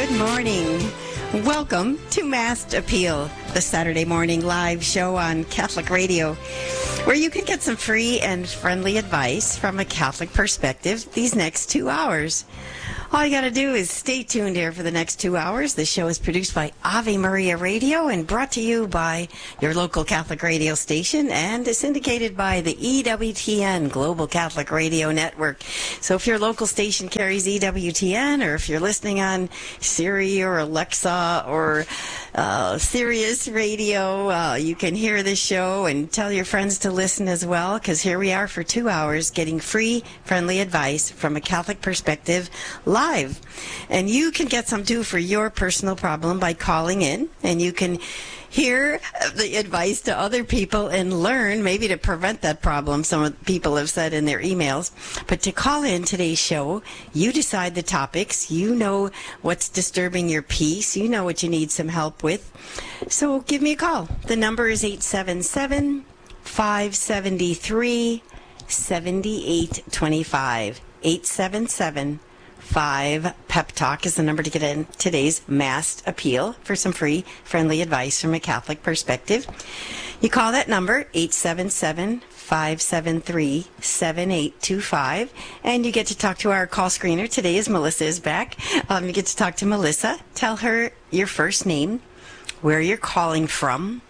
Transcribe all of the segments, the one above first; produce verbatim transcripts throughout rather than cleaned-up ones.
Good morning. Welcome to Masked Appeal, the Saturday morning live show on Catholic Radio, where you can get some free and friendly advice from a Catholic perspective these next two hours. All you got to do is stay tuned here for the next two hours. The show is produced by Ave Maria Radio and brought to you by your local Catholic radio station and is syndicated by the E W T N Global Catholic Radio Network. So if your local station carries E W T N, or if you're listening on Siri or Alexa or uh, Sirius Radio, uh, you can hear this show and tell your friends to listen as well, because here we are for two hours getting free, friendly advice from a Catholic perspective live. And you can get some too for your personal problem by calling in, and you can hear the advice to other people and learn maybe to prevent that problem, some of the people have said in their emails. But to call in today's show, you decide the topics, you know what's disturbing your peace, you know what you need some help with. So give me a call. The number is eight seven seven, five seven three, seven eight two five. eight seven seven, five Pep Talk is the number to get in today's Masked Appeal for some free, friendly advice from a Catholic perspective. You call that number, eight seven seven, five seven three, seven eight two five, and you get to talk to our call screener. Today is Melissa is back. Um, you get to talk to Melissa. Tell her your first name, where you're calling from,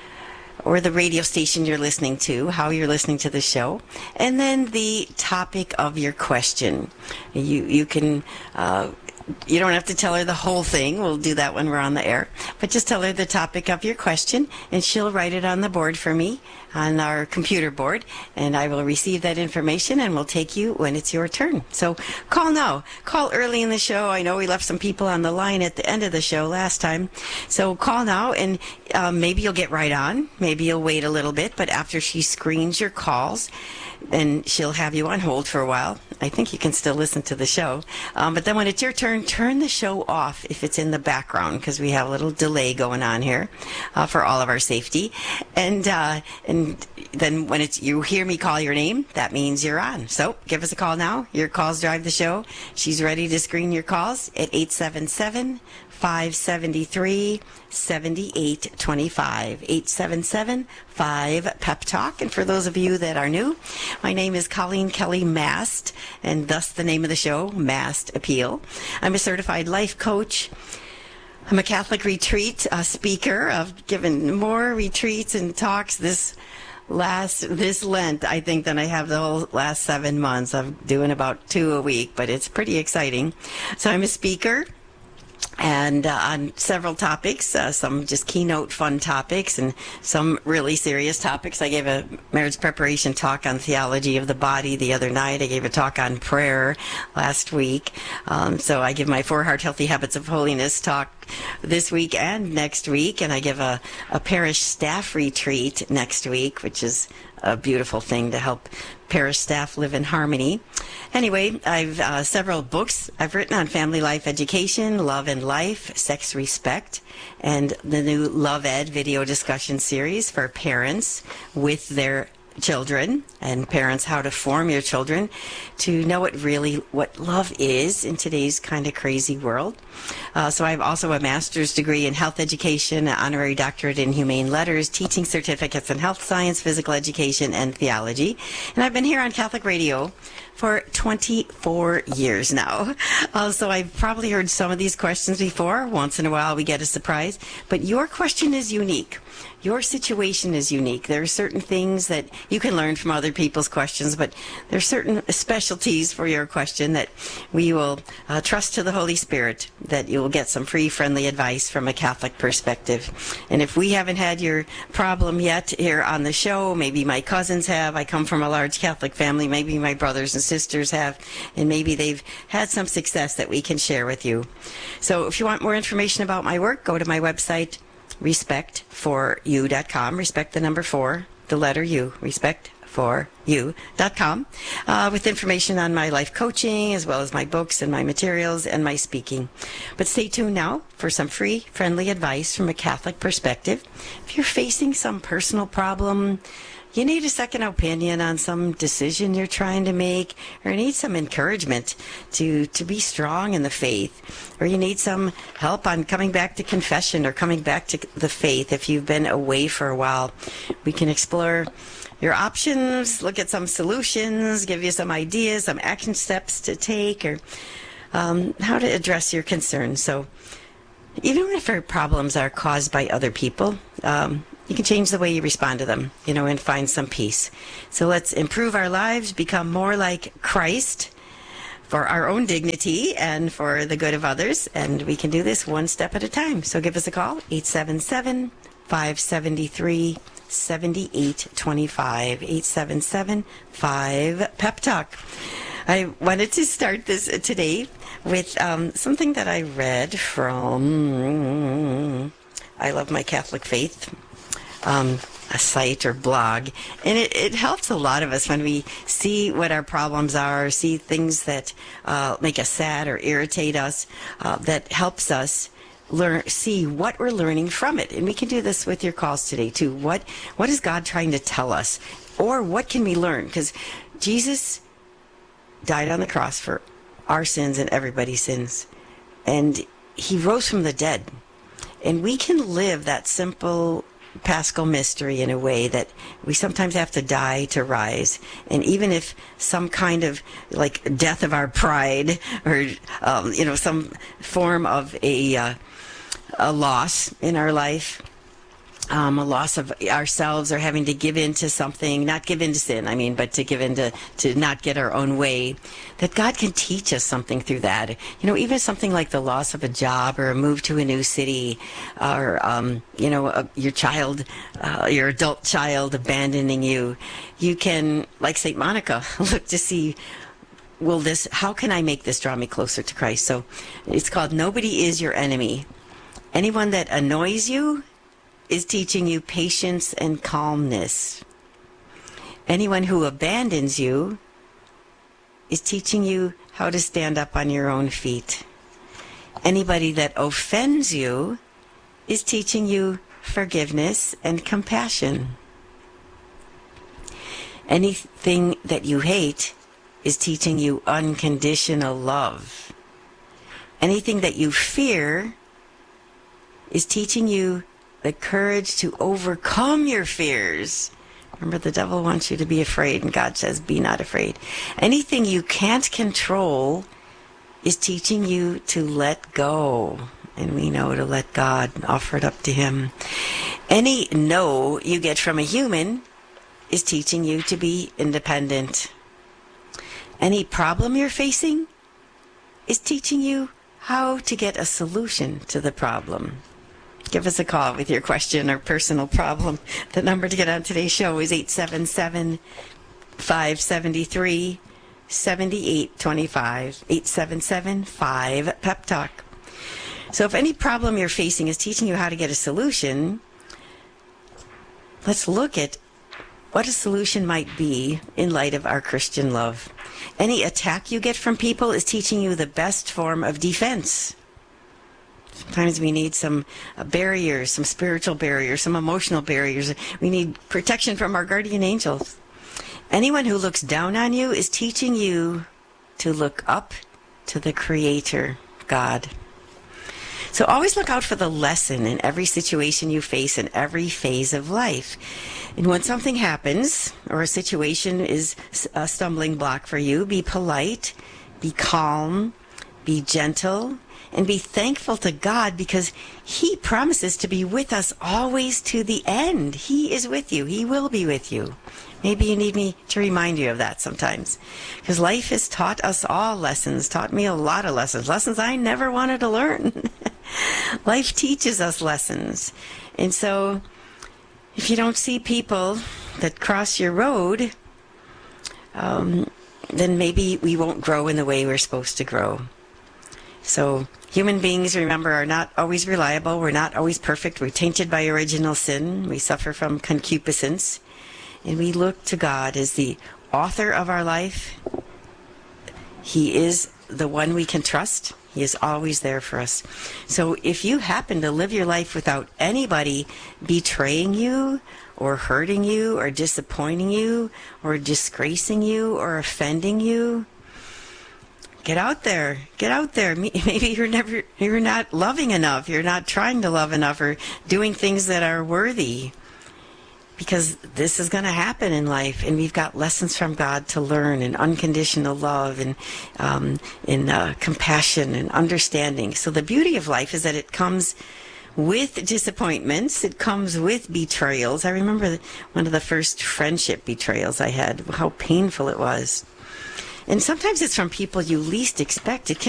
or the radio station you're listening to, how you're listening to the show, and then the topic of your question. You you can, uh, you don't have to tell her the whole thing. We'll do that when we're on the air. But just tell her the topic of your question, and she'll write it on the board for me, on our computer board, and I will receive that information, and we'll take you when it's your turn. So call now. Call early in the show. I know we left some people on the line at the end of the show last time. So call now, and um, maybe you'll get right on. Maybe you'll wait a little bit, but after she screens your calls, then she'll have you on hold for a while. I think you can still listen to the show. Um, but then when it's your turn, turn the show off if it's in the background, because we have a little delay going on here uh, for all of our safety. And uh, and then when it's you hear me call your name, that means you're on. So give us a call now. Your calls drive the show. She's ready to screen your calls at eight seven seven, five seven three, seven eight two five. eight seven seven, five Pep Talk. And for those of you that are new, my name is Colleen Kelly Mast, and thus the name of the show, Masked Appeal. I'm a certified life coach. I'm a Catholic retreat uh, speaker. I've given more retreats and talks this last this Lent, I think, than I have the whole last seven months. I'm doing about two a week, but it's pretty exciting. So I'm a speaker, and uh, on several topics, uh, some just keynote fun topics and some really serious topics. I gave a marriage preparation talk on theology of the body the other night. I gave a talk on prayer last week. Um, so I give my Four Heart Healthy Habits of Holiness talk this week and next week, and I give a, a parish staff retreat next week, which is a beautiful thing to help parish staff live in harmony. Anyway, I've uh, several books I've written on family life education, love and life, sex respect, and the new Love Ed video discussion series for parents with their children, and parents how to form your children to know what really what love is in today's kind of crazy world. Uh, so I have also a master's degree in health education, an honorary doctorate in humane letters, teaching certificates in health science, physical education, and theology. And I've been here on Catholic Radio for twenty-four years now. Uh, so I've probably heard some of these questions before. Once in a while we get a surprise. But your question is unique. Your situation is unique. There are certain things that you can learn from other people's questions, but there are certain specialties for your question that we will uh, trust to the Holy Spirit that you will get some free, friendly advice from a Catholic perspective. And if we haven't had your problem yet here on the show, maybe my cousins have. I come from a large Catholic family. Maybe my brothers and sisters have, and maybe they've had some success that we can share with you. So if you want more information about my work, go to my website, respect for you dot com. Respect the number four, the letter U, respect for you dot com, uh, with information on my life coaching, as well as my books and my materials and my speaking. But stay tuned now for some free, friendly advice from a Catholic perspective. If you're facing some personal problem, you need a second opinion on some decision you're trying to make, or you need some encouragement to, to be strong in the faith, or you need some help on coming back to confession or coming back to the faith if you've been away for a while, we can explore your options, look at some solutions, give you some ideas, some action steps to take, or um, how to address your concerns. So even if our problems are caused by other people, um, you can change the way you respond to them, you know, and find some peace. So let's improve our lives, become more like Christ for our own dignity and for the good of others. And we can do this one step at a time. So give us a call, eight seven seven, five seven three, seven eight two five, eight seven seven, five Pep Talk. I wanted to start this today with um, something that I read from I Love My Catholic Faith, um, a site or blog. And it, it helps a lot of us when we see what our problems are, see things that uh, make us sad or irritate us, uh, that helps us learn, see what we're learning from it. And we can do this with your calls today, too. What What is God trying to tell us? Or what can we learn? Because Jesus died on the cross for our sins and everybody's sins. And he rose from the dead. And we can live that simple Paschal mystery in a way that we sometimes have to die to rise. And even if some kind of like death of our pride or, um, you know, some form of a, uh, a loss in our life, Um, a loss of ourselves or having to give in to something, not give in to sin, I mean, but to give in to, to not get our own way, that God can teach us something through that. You know, even something like the loss of a job or a move to a new city or, um, you know, a, your child, uh, your adult child abandoning you. You can, like Saint Monica, look to see, will this, how can I make this draw me closer to Christ? So it's called Nobody is Your Enemy. Anyone that annoys you is teaching you patience and calmness. Anyone who abandons you is teaching you how to stand up on your own feet. Anybody that offends you is teaching you forgiveness and compassion. Anything that you hate is teaching you unconditional love. Anything that you fear is teaching you the courage to overcome your fears. Remember, the devil wants you to be afraid, and God says, be not afraid. Anything you can't control is teaching you to let go. And we know to let God, offer it up to him. Any no you get from a human is teaching you to be independent. Any problem you're facing is teaching you how to get a solution to the problem. Give us a call with your question or personal problem. The number to get on today's show is eight seven seven, five seven three, seven eight two five, eight seven seven, five Pep Talk. So if any problem you're facing is teaching you how to get a solution, let's look at what a solution might be in light of our Christian love. Any attack you get from people is teaching you the best form of defense. Sometimes we need some uh, barriers, some spiritual barriers, some emotional barriers. We need protection from our guardian angels. Anyone who looks down on you is teaching you to look up to the Creator, God. So always look out for the lesson in every situation you face in every phase of life. And when something happens or a situation is a stumbling block for you, be polite, be calm, be gentle, and be thankful to God because He promises to be with us always to the end. He is with you. He will be with you. Maybe you need me to remind you of that sometimes. Because life has taught us all lessons, taught me a lot of lessons, lessons I never wanted to learn. Life teaches us lessons. And so if you don't see people that cross your road, um, then maybe we won't grow in the way we're supposed to grow. So human beings, remember, are not always reliable. We're not always perfect. We're tainted by original sin. We suffer from concupiscence. And we look to God as the author of our life. He is the one we can trust. He is always there for us. So if you happen to live your life without anybody betraying you or hurting you or disappointing you or disgracing you or offending you, get out there. Get out there. Maybe you're never, you're not loving enough. You're not trying to love enough or doing things that are worthy. Because this is going to happen in life, and we've got lessons from God to learn, and unconditional love, and um, in uh, compassion and understanding. So the beauty of life is that it comes with disappointments. It comes with betrayals. I remember one of the first friendship betrayals I had, how painful it was. And sometimes it's from people you least expect. It can